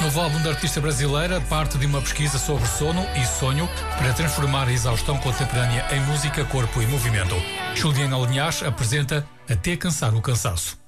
novo álbum da artista brasileira parte de uma pesquisa sobre sono e sonho para transformar a exaustão contemporânea em música, corpo e movimento. Juliana Linhares apresenta Até Cansar o Cansaço.